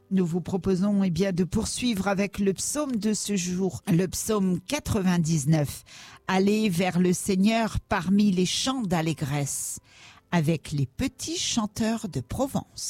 Nous vous proposons de poursuivre avec le psaume de ce jour, le psaume 99. Allez vers le Seigneur parmi les chants d'allégresse, avec les petits chanteurs de Provence.